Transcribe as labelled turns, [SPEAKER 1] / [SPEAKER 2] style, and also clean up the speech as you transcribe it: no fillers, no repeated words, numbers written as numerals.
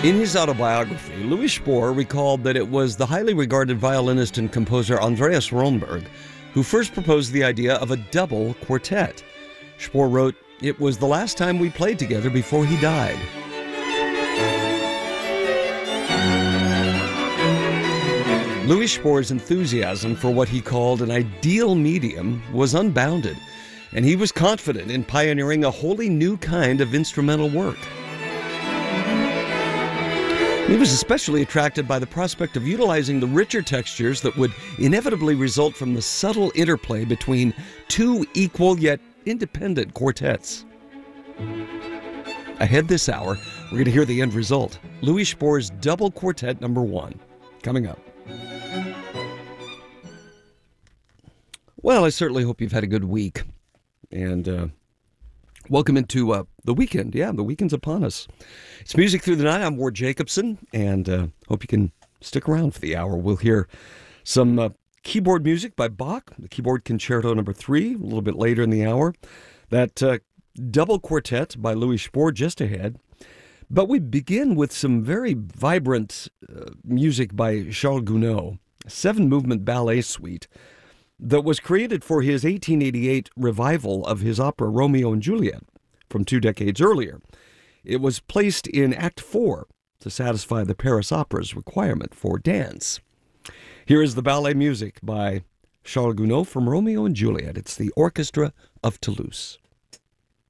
[SPEAKER 1] In his autobiography, Louis Spohr recalled that it was the highly regarded violinist and composer Andreas Romberg who first proposed the idea of a double quartet. Spohr wrote, "It was the last time we played together before he died." Louis Spohr's enthusiasm for what he called an ideal medium was unbounded, and he was confident in pioneering a wholly new kind of instrumental work. He was especially attracted by the prospect of utilizing the richer textures that would inevitably result from the subtle interplay between two equal yet independent quartets. Ahead this hour, we're going to hear the end result. Louis Spohr's Double Quartet No. 1, coming up. Well, I certainly hope you've had a good week. And welcome into the weekend. Yeah, the weekend's upon us. It's Music Through the Night. I'm Ward Jacobson, and hope you can stick around for the hour. We'll hear some keyboard music by Bach, the Keyboard Concerto No. 3, a little bit later in the hour. That double quartet by Louis Spohr just ahead. But we begin with some very vibrant music by Charles Gounod, a 7-movement ballet suite that was created for his 1888 revival of his opera Romeo and Juliet from 2 decades earlier. It was placed in Act 4 to satisfy the Paris Opera's requirement for dance. Here is the ballet music by Charles Gounod from Romeo and Juliet. It's the Orchestra of Toulouse.